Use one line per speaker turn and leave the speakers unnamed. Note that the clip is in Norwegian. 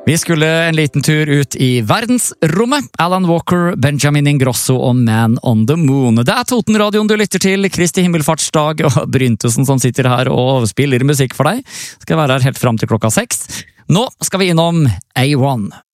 Vi skulle en liten tur ut i verdensrommet. Alan Walker, Benjamin Ingrosso og Man on the Moon. Det Totenradioen du lytter til, Kristi himmelfartsdag og Bryntesen som sitter her og spiller musikk for deg. Skal være her helt fram til klokka 6. Nå skal vi innom A1.